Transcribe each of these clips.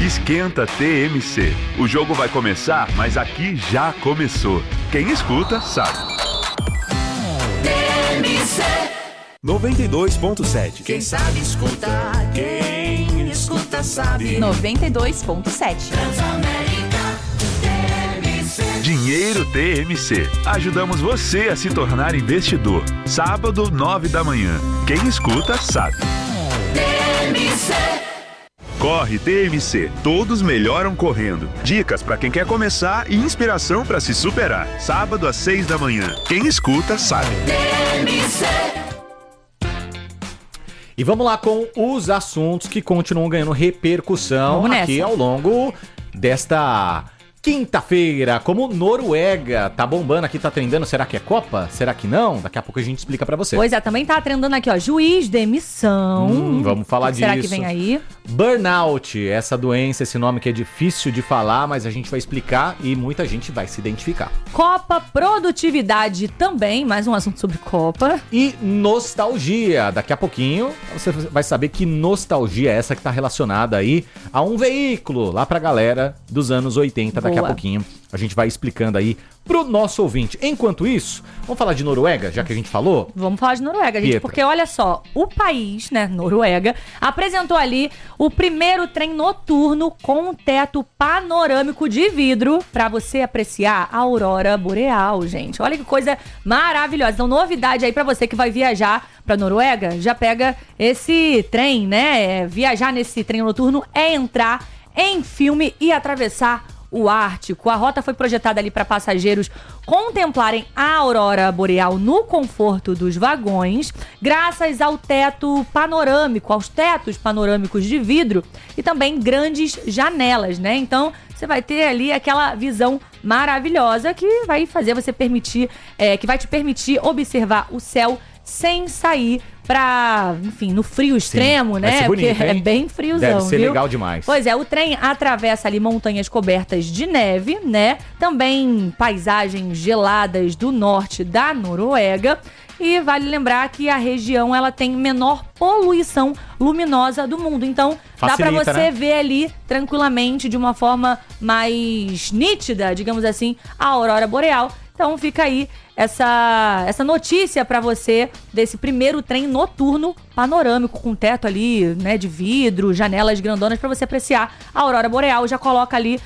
Esquenta TMC. O jogo vai começar, mas aqui já começou. Quem escuta, sabe. TMC 92.7. Quem sabe escuta, quem escuta sabe. 92.7. Transamérica TMC. Dinheiro TMC. Ajudamos você a se tornar investidor. Sábado, 9 da manhã. Quem escuta, sabe. TMC. Corre TMC. Todos melhoram correndo. Dicas para quem quer começar e inspiração para se superar. Sábado às 6 da manhã. Quem escuta, sabe. TMC. E vamos lá com os assuntos que continuam ganhando repercussão aqui ao longo desta quinta-feira, como Noruega tá bombando aqui, tá trendando. Será que é Copa? Será que não? Daqui a pouco a gente explica pra você. Pois é, também tá trendando aqui, ó, juiz, demissão. Vamos falar disso. Será que vem aí? Burnout, essa doença, esse nome que é difícil de falar, mas a gente vai explicar e muita gente vai se identificar. Copa, produtividade também, mais um assunto sobre Copa. E nostalgia, daqui a pouquinho você vai saber que nostalgia é essa que tá relacionada aí a um veículo lá pra galera dos anos 80, daqui a pouquinho a gente vai explicando aí pro nosso ouvinte. Enquanto isso, vamos falar de Noruega, já que a gente falou? Vamos falar de Noruega, gente, porque olha só, o país, né, Noruega, apresentou ali o primeiro trem noturno com um teto panorâmico de vidro pra você apreciar a aurora boreal, gente. Olha que coisa maravilhosa. Então, novidade aí pra você que vai viajar pra Noruega, já pega esse trem, né? Viajar nesse trem noturno é entrar em filme e atravessar o Ártico. A rota foi projetada ali para passageiros contemplarem a aurora boreal no conforto dos vagões, graças ao teto panorâmico, aos tetos panorâmicos de vidro e também grandes janelas, né? Então, você vai ter ali aquela visão maravilhosa que vai fazer você que vai te permitir observar o céu sem sair pra, enfim, no frio extremo, Sim, né? vai ser bonito, porque hein? é bem friozão, deve ser viu? legal demais. Pois é, o trem atravessa ali montanhas cobertas de neve, né? Também paisagens geladas do norte da Noruega. E vale lembrar que a região ela tem menor poluição luminosa do mundo. Então, facilita, dá pra você né? ver ali tranquilamente, de uma forma mais nítida, digamos assim, a aurora boreal. Então fica aí essa notícia pra você desse primeiro trem noturno panorâmico com teto ali, né, de vidro, janelas grandonas pra você apreciar a aurora boreal. Já coloca ali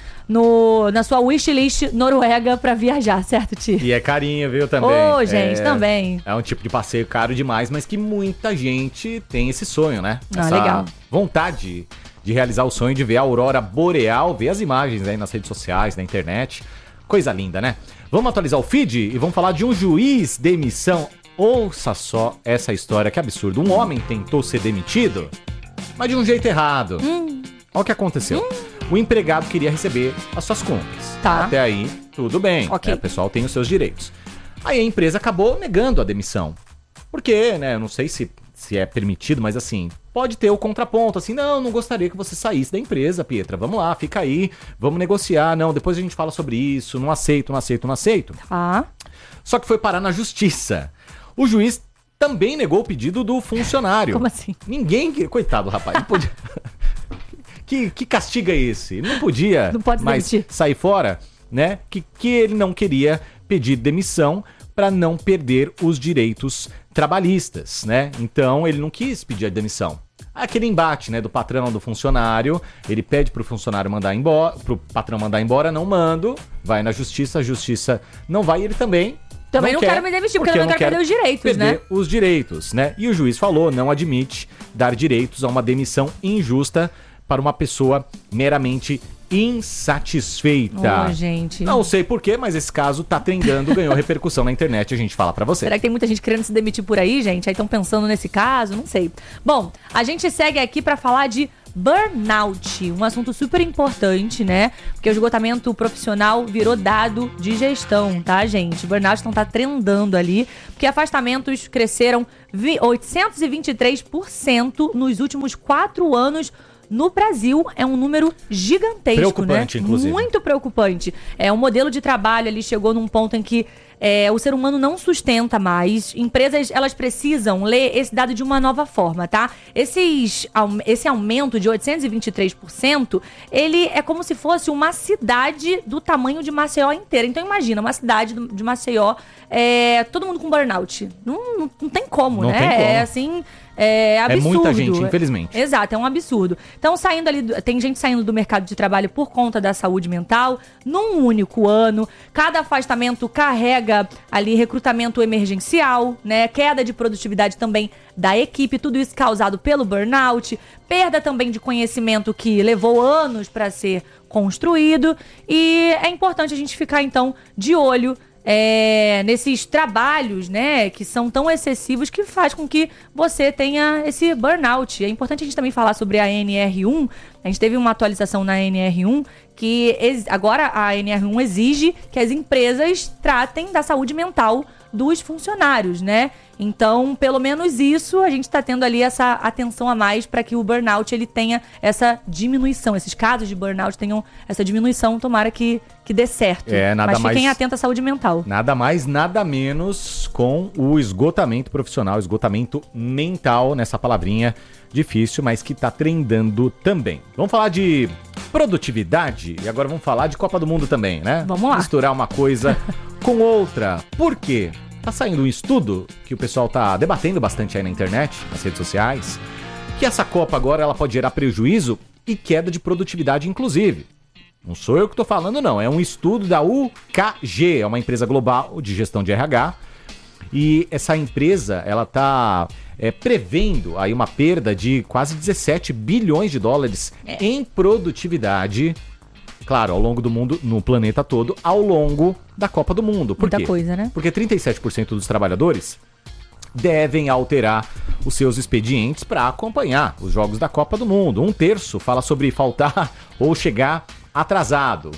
na sua wishlist Noruega pra viajar, certo, Ti? E é carinho, viu, também. Ô, gente, também. É um tipo de passeio caro demais, mas que muita gente tem esse sonho, né? Essa legal. vontade de realizar o sonho de ver a aurora boreal, ver as imagens aí nas redes sociais, na internet. Coisa linda, né? Vamos atualizar o feed e vamos falar de um juiz demissão. Ouça só essa história, que absurdo. Um homem tentou ser demitido, mas de um jeito errado. Olha o que aconteceu. O empregado queria receber as suas contas. Tá. Até aí, tudo bem. Ok. O pessoal tem os seus direitos. Aí a empresa acabou negando a demissão. Porque, né, eu não sei se é permitido, mas assim, pode ter o contraponto, assim, não gostaria que você saísse da empresa, Pietra, vamos lá, fica aí, vamos negociar, não, depois a gente fala sobre isso, não aceito. Tá. Só que foi parar na justiça. O juiz também negou o pedido do funcionário. Como assim? Ninguém, coitado, rapaz, não podia... que castigo é esse? Não podia Não pode mais demitir. sair fora, né? Que ele não queria pedir demissão para não perder os direitos trabalhistas, né? Então ele não quis pedir a demissão. Aquele embate, né, do patrão do funcionário, ele pede pro funcionário mandar embora, pro patrão mandar embora, não mando, vai na justiça, a justiça não vai, e ele também Também não quero me demitir, porque eu não quero perder os direitos, né? perder os direitos, né? E o juiz falou, não admite dar direitos a uma demissão injusta para uma pessoa meramente insatisfeita. Ô, gente. Não sei porquê, mas esse caso tá trendando, ganhou repercussão na internet, a gente fala pra você. Será que tem muita gente querendo se demitir por aí, gente? Aí estão pensando nesse caso? Não sei. Bom, a gente segue aqui pra falar de burnout, um assunto super importante, né? Porque o esgotamento profissional virou dado de gestão, tá, gente? Burnout não tá trendando ali, porque afastamentos cresceram 823% nos últimos 4 anos no Brasil. É um número gigantesco, preocupante, né? Inclusive. Muito preocupante. O modelo de trabalho ali chegou num ponto em que O ser humano não sustenta mais. Empresas, elas precisam ler esse dado de uma nova forma, tá? Esse aumento de 823%, ele é como se fosse uma cidade do tamanho de Maceió inteira. Então imagina, uma cidade de Maceió, todo mundo com burnout. Não tem como, Não né? tem como. É assim... É absurdo. É muita gente, infelizmente. Exato, é um absurdo. Então, tem gente saindo do mercado de trabalho por conta da saúde mental, num único ano. Cada afastamento carrega ali recrutamento emergencial, né? Queda de produtividade também da equipe, tudo isso causado pelo burnout, perda também de conhecimento que levou anos para ser construído. E é importante a gente ficar, então, de olho nesses trabalhos, né, que são tão excessivos, que faz com que você tenha esse burnout. É importante a gente também falar sobre a NR1. A gente teve uma atualização na NR1 que agora a NR1 exige que as empresas tratem da saúde mental dos funcionários, né? Então, pelo menos isso, a gente está tendo ali essa atenção a mais para que o burnout ele tenha essa diminuição, esses casos de burnout tenham essa diminuição, tomara que dê certo. Mas fiquem atentos à saúde mental. Nada mais, nada menos com o esgotamento profissional, esgotamento mental, nessa palavrinha difícil, mas que tá trendando também. Vamos falar de produtividade e agora vamos falar de Copa do Mundo também, né? Vamos lá. Misturar uma coisa com outra. Por quê? Tá saindo um estudo que o pessoal tá debatendo bastante aí na internet, nas redes sociais, que essa Copa agora ela pode gerar prejuízo e queda de produtividade, inclusive. Não sou eu que tô falando, não. É um estudo da UKG, é uma empresa global de gestão de RH. E essa empresa, ela tá prevendo aí uma perda de quase 17 bilhões de dólares em produtividade, claro, ao longo do mundo, no planeta todo, ao longo da Copa do Mundo. Por quê? Muita coisa, né? Porque 37% dos trabalhadores devem alterar os seus expedientes para acompanhar os jogos da Copa do Mundo. 1/3 fala sobre faltar ou chegar atrasado.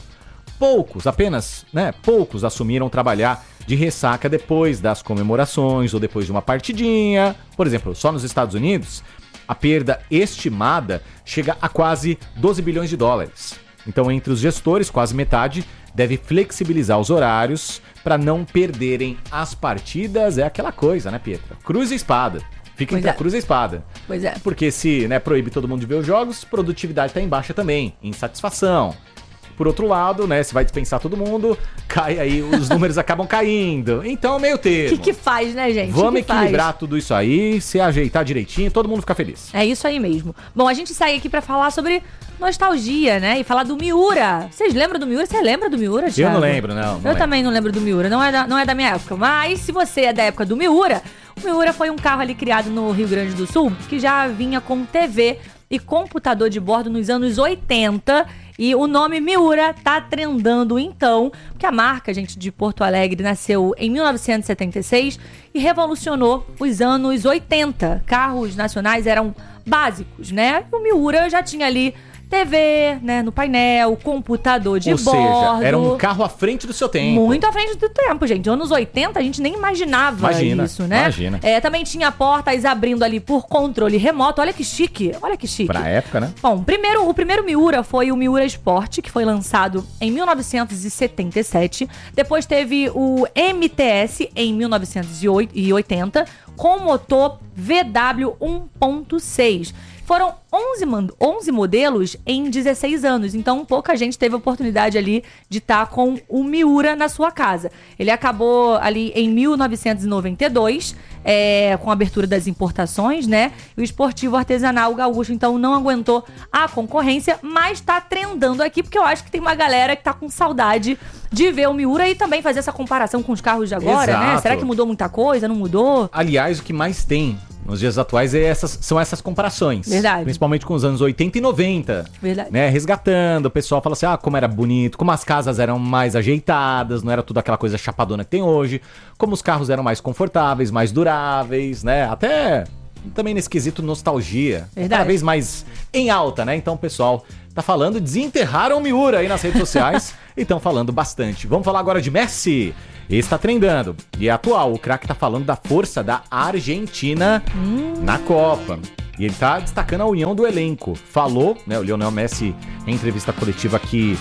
Poucos assumiram trabalhar de ressaca depois das comemorações ou depois de uma partidinha. Por exemplo, só nos Estados Unidos, a perda estimada chega a quase 12 bilhões de dólares. Então, entre os gestores, quase metade deve flexibilizar os horários para não perderem as partidas. É aquela coisa, né, Pietra? Cruz e espada. Fica entre a cruz e a espada. Pois é. Porque se proíbe todo mundo de ver os jogos, produtividade está em baixa também, insatisfação. Por outro lado, né, se vai dispensar todo mundo, cai aí, os números acabam caindo. Então, meio termo. O que faz, né, gente? Vamos equilibrar tudo isso aí, se ajeitar direitinho, todo mundo fica feliz. É isso aí mesmo. Bom, a gente sai aqui pra falar sobre nostalgia, né? E falar do Miura. Vocês lembram do Miura? Você lembra do Miura, Thiago? Eu não lembro, não. Eu também não lembro do Miura. Não é da minha época. Mas se você é da época do Miura, o Miura foi um carro ali criado no Rio Grande do Sul, que já vinha com TV e computador de bordo nos anos 80. E o nome Miura tá trendando então, porque a marca, gente, de Porto Alegre nasceu em 1976 e revolucionou os anos 80. Carros nacionais eram básicos, né? O Miura já tinha ali TV, né, no painel, computador de bordo. Ou seja, era um carro à frente do seu tempo. Muito à frente do tempo, gente. Anos 80 a gente nem imaginava isso, né? Imagina. Também tinha portas abrindo ali por controle remoto. Olha que chique, Pra época, né? Bom, o primeiro Miura foi o Miura Sport, que foi lançado em 1977. Depois teve o MTS em 1980, com motor VW 1.6. Foram 11 modelos em 16 anos, então pouca gente teve a oportunidade ali de estar com o Miura na sua casa. Ele acabou ali em 1992, com a abertura das importações, né? E o esportivo artesanal gaúcho, então, não aguentou a concorrência, mas tá trendando aqui, porque eu acho que tem uma galera que tá com saudade de ver o Miura e também fazer essa comparação com os carros de agora, né? Será que mudou muita coisa? Não mudou? Aliás, o que mais tem nos dias atuais são essas comparações. Verdade. Principalmente com os anos 80 e 90. Verdade. Né? Resgatando, o pessoal fala assim, como era bonito, como as casas eram mais ajeitadas, não era tudo aquela coisa chapadona que tem hoje, como os carros eram mais confortáveis, mais duráveis, né? Até também nesse quesito nostalgia. Verdade. Cada vez mais em alta, né? Então o pessoal tá falando, desenterraram o Miura aí nas redes sociais e estão falando bastante. Vamos falar agora de Messi. Esse tá trendando. E é atual. O craque tá falando da força da Argentina na Copa. E ele tá destacando a união do elenco. Falou, né, o Lionel Messi, em entrevista coletiva que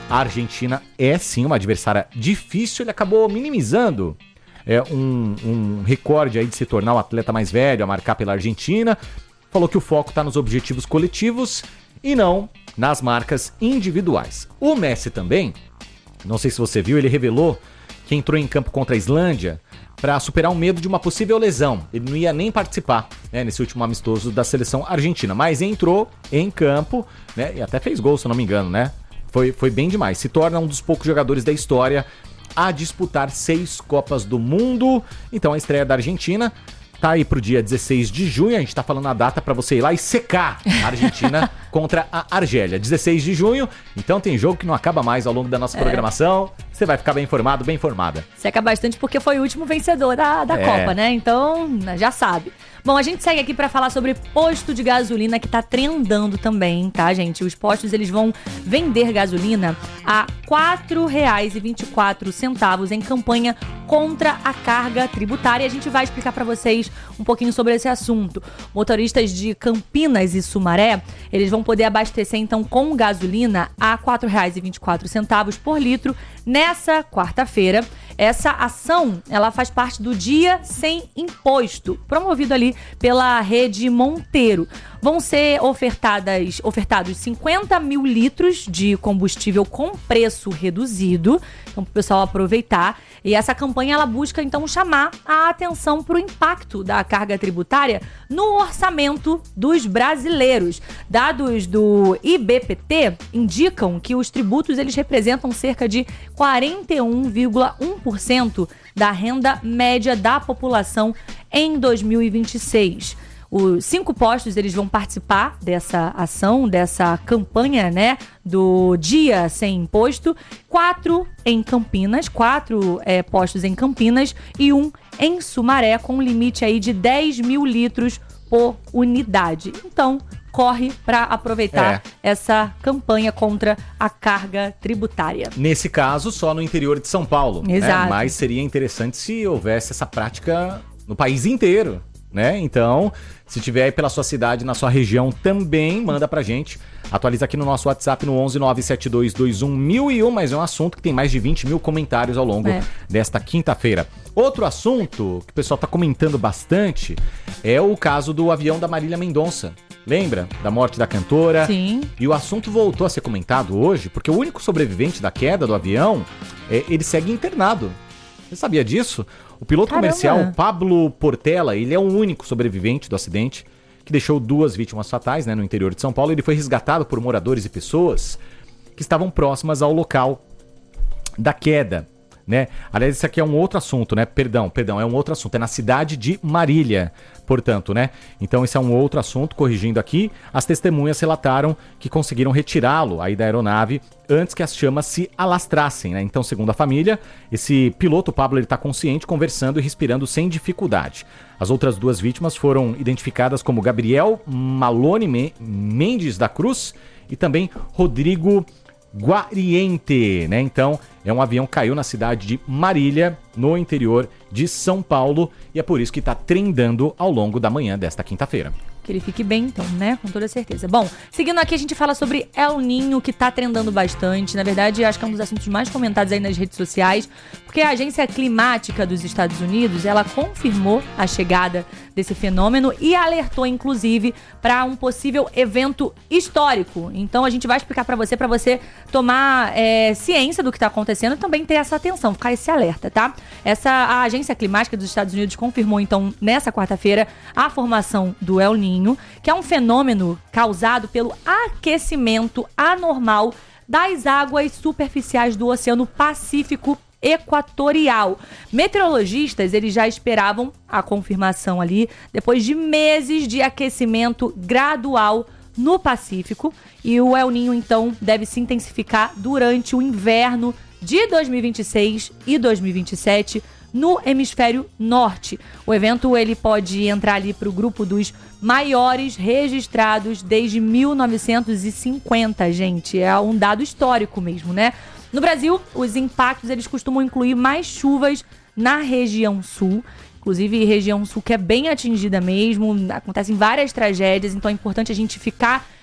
A Argentina é sim uma adversária difícil, ele acabou minimizando um recorde aí de se tornar o atleta mais velho a marcar pela Argentina. Falou que o foco está nos objetivos coletivos e não nas marcas individuais. O Messi também, não sei se você viu, ele revelou que entrou em campo contra a Islândia para superar o medo de uma possível lesão. Ele não ia nem participar, né, nesse último amistoso da seleção argentina, mas entrou em campo, né, e até fez gol, se eu não me engano, né? Foi bem demais. Se torna um dos poucos jogadores da história a disputar 6 Copas do Mundo. Então a estreia da Argentina tá aí pro dia 16 de junho. A gente tá falando a data para você ir lá e secar a Argentina contra a Argélia. 16 de junho. Então tem jogo que não acaba mais ao longo da nossa programação. Você vai ficar bem informado, bem informada. Seca bastante porque foi o último vencedor da Copa, né? Então, já sabe. Bom, a gente segue aqui pra falar sobre posto de gasolina que tá trendando também, tá, gente? Os postos, eles vão vender gasolina a R$ 4,24 em campanha contra a carga tributária. A gente vai explicar pra vocês um pouquinho sobre esse assunto. Motoristas de Campinas e Sumaré, eles vão poder abastecer, então, com gasolina a R$ 4,24 por litro nessa quarta-feira. Essa ação, ela faz parte do Dia Sem Imposto, promovido ali pela Rede Monteiro. Vão ser ofertados 50 mil litros de combustível com preço reduzido, então para o pessoal aproveitar. E essa campanha, ela busca, então, chamar a atenção para o impacto da carga tributária no orçamento dos brasileiros. Dados do IBPT indicam que os tributos, eles representam cerca de 41,1% da renda média da população em 2026. Os 5 postos, eles vão participar dessa ação, dessa campanha, né, do Dia Sem Imposto. 4 em Campinas, 4 postos em Campinas e 1 em Sumaré, com um limite aí de 10 mil litros por unidade. Então, corre para aproveitar essa campanha contra a carga tributária. Nesse caso, só no interior de São Paulo. Exato. Né? Mas seria interessante se houvesse essa prática no país inteiro, né? Então, se tiver aí pela sua cidade, na sua região também, manda pra gente. Atualiza aqui no nosso WhatsApp no 11972211001, mas é um assunto que tem mais de 20 mil comentários ao longo desta quinta-feira. Outro assunto que o pessoal tá comentando bastante é o caso do avião da Marília Mendonça. Lembra da morte da cantora? Sim. E o assunto voltou a ser comentado hoje porque o único sobrevivente da queda do avião, ele segue internado. Você sabia disso? O piloto comercial Pablo Portela, ele é o único sobrevivente do acidente, que deixou 2 vítimas fatais, né, no interior de São Paulo. Ele foi resgatado por moradores e pessoas que estavam próximas ao local da queda, né? Aliás, isso aqui é um outro assunto, né? Perdão, é um outro assunto. É na cidade de Marília, portanto, né? Então esse é um outro assunto, corrigindo aqui. As testemunhas relataram que conseguiram retirá-lo aí da aeronave antes que as chamas se alastrassem, né? Então, segundo a família, esse piloto, Pablo, ele está consciente, conversando e respirando sem dificuldade. As outras 2 vítimas foram identificadas como Gabriel Malone Mendes da Cruz e também Rodrigo Guariente, né? Então, um avião caiu na cidade de Marília, no interior de São Paulo, e é por isso que está trendando ao longo da manhã desta quinta-feira. Que ele fique bem, então, né? Com toda certeza. Bom, seguindo aqui, a gente fala sobre El Niño, que tá trendando bastante. Na verdade, acho que é um dos assuntos mais comentados aí nas redes sociais, porque a Agência Climática dos Estados Unidos, ela confirmou a chegada desse fenômeno e alertou, inclusive, para um possível evento histórico. Então, a gente vai explicar para você tomar ciência do que tá acontecendo e também ter essa atenção, ficar esse alerta, tá? A Agência Climática dos Estados Unidos confirmou, então, nessa quarta-feira, a formação do El Niño, que é um fenômeno causado pelo aquecimento anormal das águas superficiais do Oceano Pacífico Equatorial. Meteorologistas, eles já esperavam a confirmação ali, depois de meses de aquecimento gradual no Pacífico, e o El Niño, então, deve se intensificar durante o inverno de 2026 e 2027, no hemisfério norte. O evento, ele pode entrar ali para o grupo dos maiores registrados desde 1950, gente. É um dado histórico mesmo, né? No Brasil, os impactos, eles costumam incluir mais chuvas na região sul. Inclusive, região sul que é bem atingida mesmo, acontecem várias tragédias, então é importante a gente ficar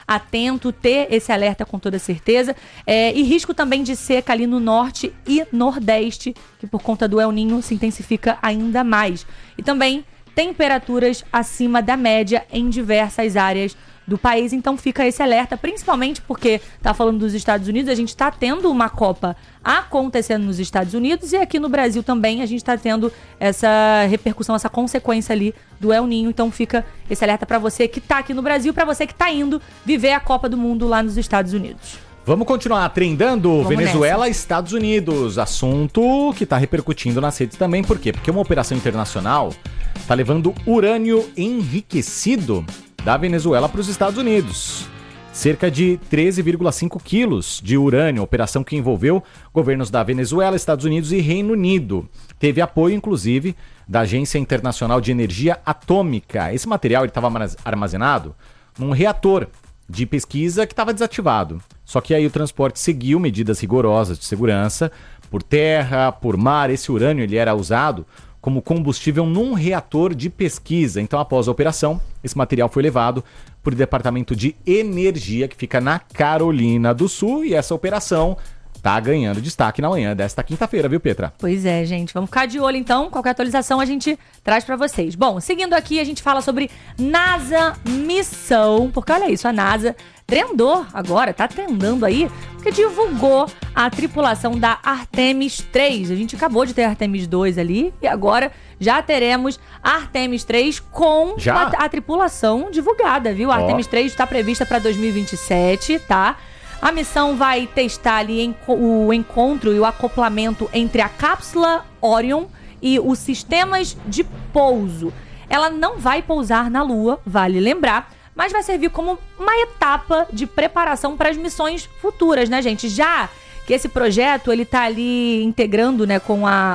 atento, ter esse alerta com toda certeza. E risco também de seca ali no norte e nordeste, que por conta do El Niño se intensifica ainda mais. E também temperaturas acima da média em diversas áreas do país, então fica esse alerta, principalmente porque tá falando dos Estados Unidos, a gente tá tendo uma Copa acontecendo nos Estados Unidos e aqui no Brasil também a gente tá tendo essa repercussão, essa consequência ali do El Niño, então fica esse alerta para você que tá aqui no Brasil, para você que tá indo viver a Copa do Mundo lá nos Estados Unidos. Vamos continuar trendando. Vamos Venezuela, nessa. Estados Unidos, assunto que tá repercutindo nas redes também, por quê? Porque uma operação internacional tá levando urânio enriquecido da Venezuela para os Estados Unidos. Cerca de 13,5 quilos de urânio, operação que envolveu governos da Venezuela, Estados Unidos e Reino Unido. Teve apoio, inclusive, da Agência Internacional de Energia Atômica. Esse material estava armazenado num reator de pesquisa que estava desativado. Só que aí o transporte seguiu medidas rigorosas de segurança. Por terra, por mar, esse urânio ele era usado como combustível num reator de pesquisa. Então, após a operação, esse material foi levado para o Departamento de Energia, que fica na Carolina do Sul, e essa operação tá ganhando destaque na manhã desta quinta-feira, viu, Petra? Pois é, gente. Vamos ficar de olho, então. Qualquer atualização a gente traz pra vocês. Bom, seguindo aqui, a gente fala sobre NASA Missão, porque olha isso, a NASA trendou agora, tá trendando aí, porque divulgou a tripulação da Artemis 3. A gente acabou de ter Artemis 2 ali e agora já teremos Artemis 3 com a tripulação divulgada, viu? A Artemis 3 está prevista para 2027, tá? A missão vai testar ali o encontro e o acoplamento entre a cápsula Orion e os sistemas de pouso. Ela não vai pousar na Lua, vale lembrar, mas vai servir como uma etapa de preparação para as missões futuras, né, gente? Já que esse projeto, ele tá ali integrando, né,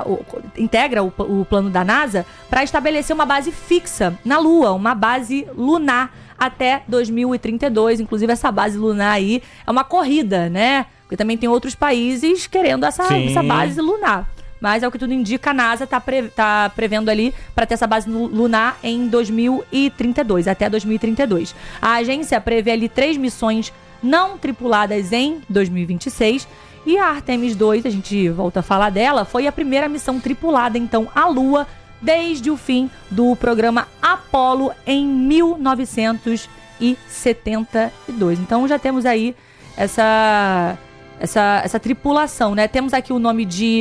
integra o plano da NASA para estabelecer uma base fixa na Lua, uma base lunar até 2032. Inclusive, essa base lunar aí é uma corrida, né? Porque também tem outros países querendo essa base lunar. Mas é o que tudo indica, a NASA tá prevendo ali para ter essa base lunar em 2032, até 2032. A agência prevê ali 3 missões não tripuladas em 2026. E a Artemis 2, a gente volta a falar dela, foi a primeira missão tripulada, então, à Lua, desde o fim do programa Apollo em 1972. Então já temos aí essa tripulação, né? Temos aqui o nome de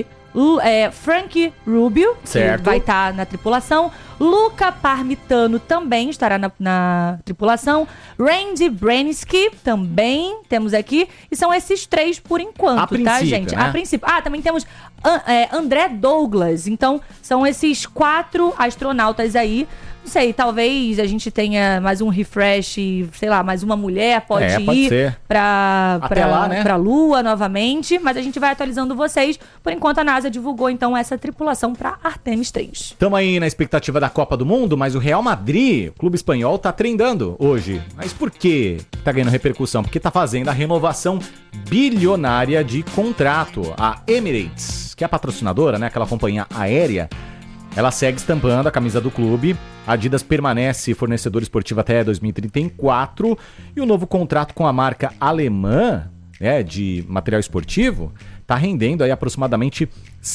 Frank Rubio, certo, que vai estar na tripulação. Luca Parmitano também estará na tripulação. Randy Bransky também temos aqui. E são esses 3 por enquanto, tá, gente? Né? A princípio. Também temos André Douglas. Então, são esses 4 astronautas aí. Não sei, talvez a gente tenha mais um refresh, sei lá, mais uma mulher pode ir pra Lua novamente, mas a gente vai atualizando vocês. Por enquanto a NASA divulgou então essa tripulação pra Artemis 3. Estamos aí na expectativa da Copa do Mundo, mas o Real Madrid, o clube espanhol, tá trendando hoje. Mas por que tá ganhando repercussão? Porque tá fazendo a renovação bilionária de contrato. A Emirates, que é a patrocinadora, né, aquela companhia aérea, ela segue estampando a camisa do clube. A Adidas permanece fornecedor esportivo até 2034. E o novo contrato com a marca alemã, de material esportivo, está rendendo aí aproximadamente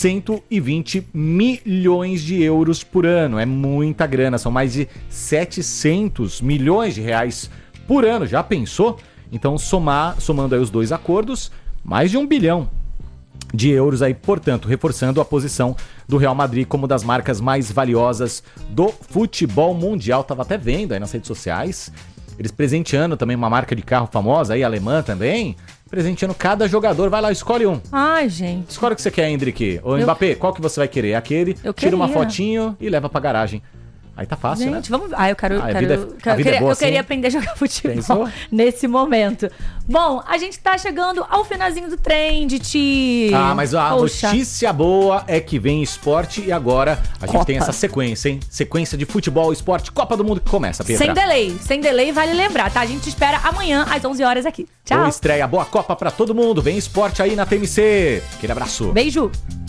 120 milhões de euros por ano. É muita grana, são mais de 700 milhões de reais por ano. Já pensou? Então, somando aí os 2 acordos, mais de 1 bilhão de euros aí, portanto, reforçando a posição do Real Madrid como das marcas mais valiosas do futebol mundial. Tava até vendo aí nas redes sociais, eles presenteando também uma marca de carro famosa aí, alemã também, presenteando cada jogador. Vai lá, escolhe um. Ai, gente. Escolhe o que você quer, Hendrick. Ô, Mbappé, qual que você vai querer? Aquele, tira uma fotinho e leva pra garagem. Aí tá fácil, gente, né? Vamos. Eu quero. Queria aprender a jogar futebol nesse momento. Bom, a gente tá chegando ao finalzinho do trend, mas a notícia boa é que vem esporte e agora a gente tem essa sequência, hein? Sequência de futebol, esporte, Copa do Mundo que começa, Pedro. Sem delay, vale lembrar, tá? A gente espera amanhã às 11 horas aqui. Tchau. Boa estreia, boa Copa pra todo mundo. Vem esporte aí na TMC. Aquele abraço. Beijo.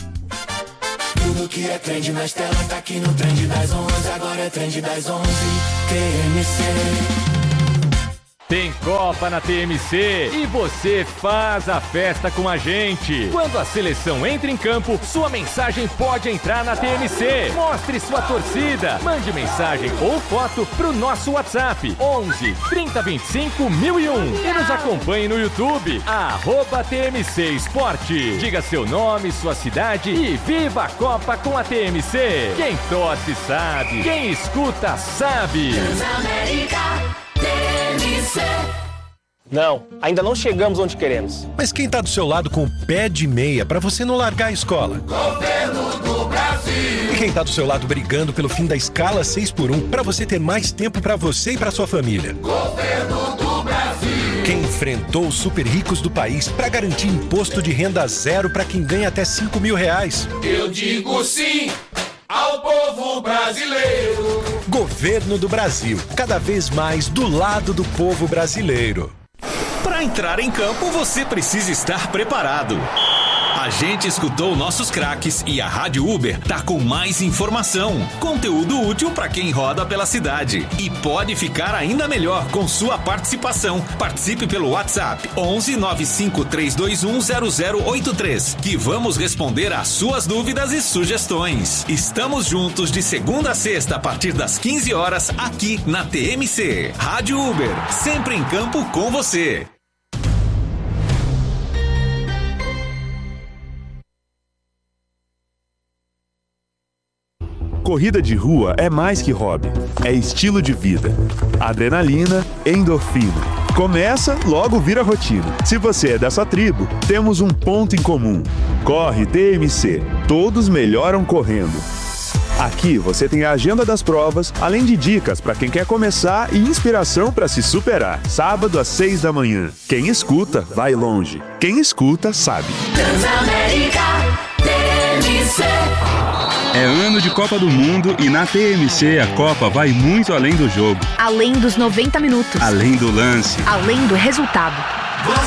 Tudo que é trend nas telas tá aqui no Trend das 11. Agora é Trend das 11, TMC. Tem Copa na TMC e você faz a festa com a gente. Quando a seleção entra em campo, sua mensagem pode entrar na TMC. Mostre sua torcida. Mande mensagem ou foto pro nosso WhatsApp 11 3025 1001 e nos acompanhe no YouTube @TMC Esporte. Diga seu nome, sua cidade e viva a Copa com a TMC. Quem torce sabe, quem escuta sabe. Transamérica, TMC. Não, ainda não chegamos onde queremos. Mas quem tá do seu lado com o pé de meia pra você não largar a escola? Governo do Brasil. E quem tá do seu lado brigando pelo fim da escala 6x1 pra você ter mais tempo pra você e pra sua família? Governo do Brasil. Quem enfrentou os super ricos do país pra garantir imposto de renda zero pra quem ganha até R$5.000? Eu digo sim ao povo brasileiro. Governo do Brasil, cada vez mais do lado do povo brasileiro. Para entrar em campo, você precisa estar preparado. A gente escutou nossos craques e a Rádio Uber tá com mais informação, conteúdo útil para quem roda pela cidade. E pode ficar ainda melhor com sua participação. Participe pelo WhatsApp 11 95 321 0083, que vamos responder às suas dúvidas e sugestões. Estamos juntos de segunda a sexta a partir das 15 horas aqui na TMC. Rádio Uber, sempre em campo com você. Corrida de rua é mais que hobby, é estilo de vida. Adrenalina, endorfina. Começa, logo vira rotina. Se você é dessa tribo, temos um ponto em comum. Corre TMC, todos melhoram correndo. Aqui você tem a agenda das provas, além de dicas para quem quer começar e inspiração para se superar. Sábado às 6 da manhã. Quem escuta, vai longe. Quem escuta, sabe. Transamérica, TMC. É ano de Copa do Mundo e na TMC a Copa vai muito além do jogo. Além dos 90 minutos. Além do lance. Além do resultado.